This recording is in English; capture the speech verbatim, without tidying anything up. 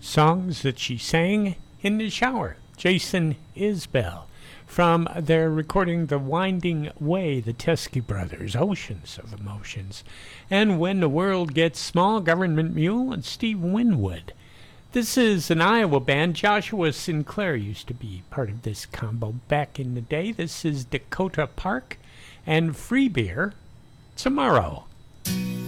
Songs that she sang in the shower. Jason Isbell. From their recording The Winding Way, the Teskey Brothers, Oceans of Emotions. And When the World Gets Small, Government Mule, and Steve Winwood. This is an Iowa band. Joshua Sinclair used to be part of this combo back in the day. This is Dakota Park and Free Beer Tomorrow.